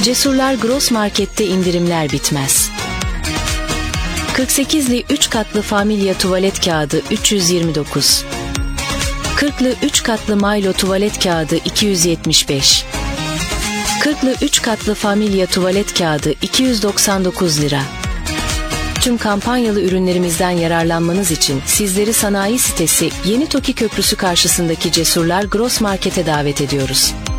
Cesurlar Gross Market'te indirimler bitmez. 48'li 3 katlı Familya tuvalet kağıdı 329. 40'lı 3 katlı Milo tuvalet kağıdı 275. 40'lı 3 katlı Familya tuvalet kağıdı 299 lira. Tüm kampanyalı ürünlerimizden yararlanmanız için sizleri sanayi sitesi Yeni Toki Köprüsü karşısındaki Cesurlar Gross Market'e davet ediyoruz.